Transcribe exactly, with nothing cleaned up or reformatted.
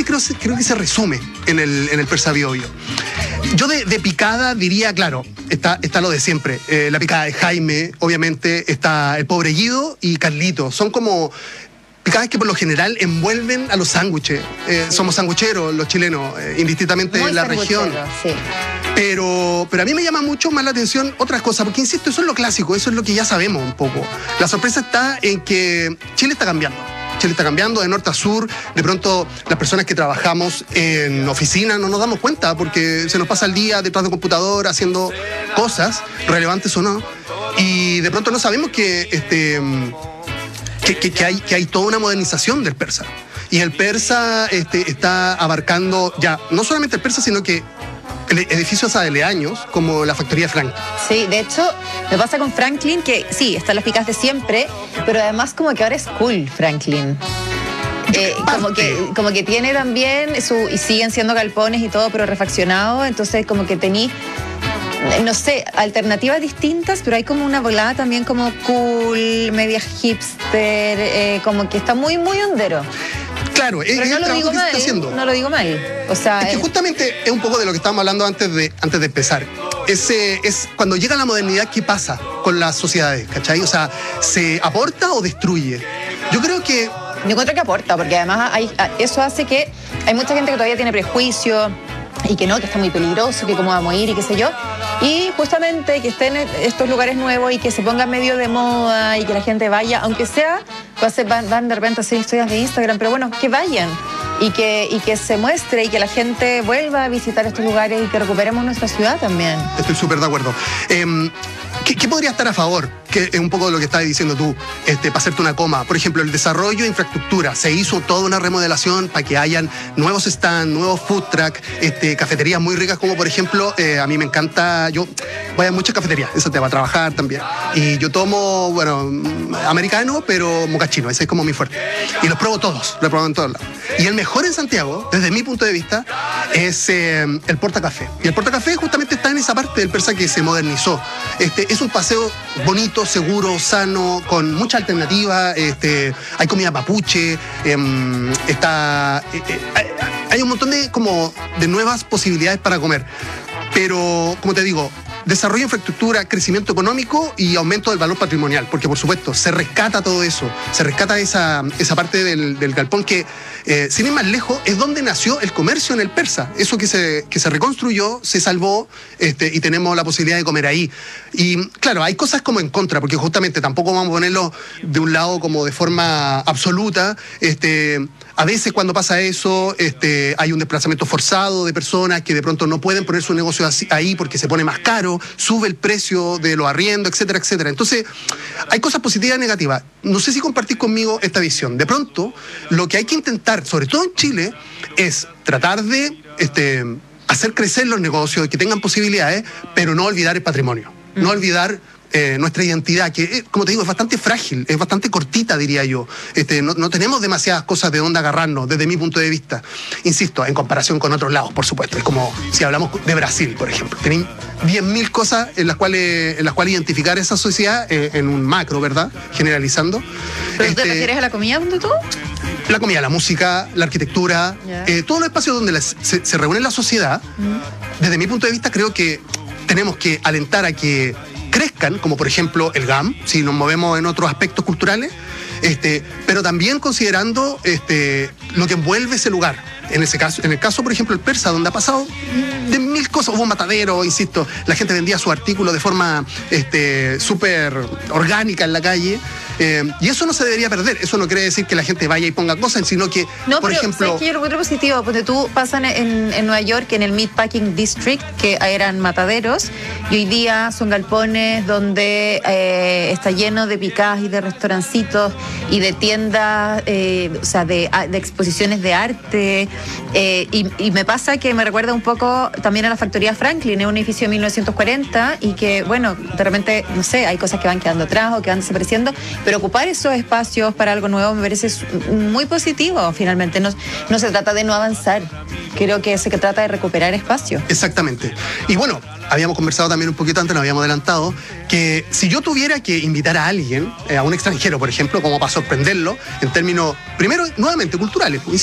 básicamente creo, creo que se resume en el, en el Persa Bio Bio. Yo de, de picada diría, claro, está, está lo de siempre. Eh, la picada de Jaime, obviamente, está el pobre Guido y Carlito. Son como picadas que por lo general envuelven a los sándwiches. Eh, sí. Somos sangucheros los chilenos, eh, indistintamente de la región. Sí. Pero, pero a mí me llama mucho más la atención otras cosas, porque insisto, eso es lo clásico, eso es lo que ya sabemos un poco. La sorpresa está en que Chile está cambiando. Chile está cambiando de norte a sur. De pronto las personas que trabajamos en oficina no nos damos cuenta porque se nos pasa el día detrás de un computador haciendo cosas, relevantes o no, y de pronto no sabemos que, este, que, que, que, hay, que hay toda una modernización del persa. Y el persa este, está abarcando ya no solamente el persa, sino que edificios aledaños como la factoría Franklin. Sí, de hecho, me pasa con Franklin que sí, están las picadas de siempre, pero además como que ahora es cool Franklin. Eh, como, que, como que tiene también su, y siguen siendo galpones y todo, pero refaccionado, entonces como que tení, no sé, alternativas distintas, pero hay como una volada también como cool, media hipster, eh, como que está muy, muy hondero. Claro, es, pero es no el lo trabajo digo que mal, se está haciendo. No lo digo mal. O sea, es que justamente es un poco de lo que estábamos hablando antes de, antes de empezar. Ese, es cuando llega la modernidad, ¿qué pasa con las sociedades? ¿Cachai? O sea, ¿se aporta o destruye? Yo creo que... Yo encuentro que aporta, porque además hay, eso hace que hay mucha gente que todavía tiene prejuicio y que no, que está muy peligroso, que cómo vamos a ir y qué sé yo. Y justamente que estén en estos lugares nuevos y que se pongan medio de moda y que la gente vaya, aunque sea, pues van, van de repente a hacer historias de Instagram, pero bueno, que vayan y que, y que se muestre y que la gente vuelva a visitar estos lugares y que recuperemos nuestra ciudad también. Estoy súper de acuerdo. Eh, ¿qué, ¿Qué podría estar a favor? Que es un poco de lo que estabas diciendo tú, este, para hacerte una coma. Por ejemplo, el desarrollo de infraestructura. Se hizo toda una remodelación para que hayan nuevos stands, nuevos food truck, este, cafeterías muy ricas, como por ejemplo, eh, a mí me encanta, yo voy a muchas cafeterías, eso te va a trabajar también. Y yo tomo, bueno, americano, pero mocachino, ese es como mi fuerte. Y los pruebo todos, los pruebo en todos lados. Y el mejor en Santiago, desde mi punto de vista, es eh, el Porta Café. Y el Porta Café justamente está en esa parte del persa que se modernizó. Este, es un paseo bonito, seguro, sano, con mucha alternativa. Este, hay comida mapuche, eh, está, eh, eh, hay, hay un montón de, como, de nuevas posibilidades para comer. Pero, como te digo, desarrollo de infraestructura, crecimiento económico y aumento del valor patrimonial, porque por supuesto se rescata todo eso, se rescata esa, esa parte del, del galpón que, eh, sin ir más lejos, es donde nació el comercio en el persa. Eso que se, que se reconstruyó, se salvó, este, y tenemos la posibilidad de comer ahí. Y claro, hay cosas como en contra, porque justamente tampoco vamos a ponerlo de un lado como de forma absoluta. Este, a veces cuando pasa eso, este, hay un desplazamiento forzado de personas que de pronto no pueden poner su negocio así, ahí porque se pone más caro, sube el precio de los arriendos, etcétera, etcétera. Entonces, hay cosas positivas y negativas. No sé si compartís conmigo esta visión. De pronto, lo que hay que intentar, sobre todo en Chile, es tratar de este, hacer crecer los negocios, que tengan posibilidades, pero no olvidar el patrimonio. Mm. No olvidar Eh, nuestra identidad, que, eh, como te digo, es bastante frágil, es bastante cortita, diría yo. Este, no, no tenemos demasiadas cosas de dónde agarrarnos, desde mi punto de vista. Insisto, en comparación con otros lados, por supuesto. Es como si hablamos de Brasil, por ejemplo. Tienen diez mil cosas en las cuales, en las cuales identificar esa sociedad eh, en un macro, ¿verdad? Generalizando. ¿Pero este, te refieres a la comida, donde tú? La comida, la música, la arquitectura, yeah. eh, todos los espacios donde las, se, se reúne la sociedad. Mm. Desde mi punto de vista, creo que tenemos que alentar a que crezcan, como por ejemplo el G A M, si nos movemos en otros aspectos culturales, este, pero también considerando este, lo que envuelve ese lugar. En ese caso, en el caso, por ejemplo, el persa, donde ha pasado de mil cosas, hubo un matadero, insisto, la gente vendía su artículo de forma este, súper orgánica en la calle, eh, y eso no se debería perder. Eso no quiere decir que la gente vaya y ponga cosas, sino que, no, por pero, ejemplo... No, pero yo lo encuentro positivo, porque tú pasan en, en Nueva York, en el Meatpacking District, que eran mataderos, y hoy día son galpones donde eh, está lleno de picadas y de restaurancitos y de tiendas, eh, o sea, de, de exposiciones de arte. Eh, y, y me pasa que me recuerda un poco también a la factoría Franklin, es un edificio de mil novecientos cuarenta y que, bueno, de repente, no sé, hay cosas que van quedando atrás o que van desapareciendo, pero ocupar esos espacios para algo nuevo me parece muy positivo, finalmente. No, no se trata de no avanzar, creo que se trata de recuperar espacio. Exactamente. Y bueno, habíamos conversado también un poquito antes, nos habíamos adelantado, que si yo tuviera que invitar a alguien, eh, a un extranjero, por ejemplo, como para sorprenderlo, en términos, primero, nuevamente, culturales,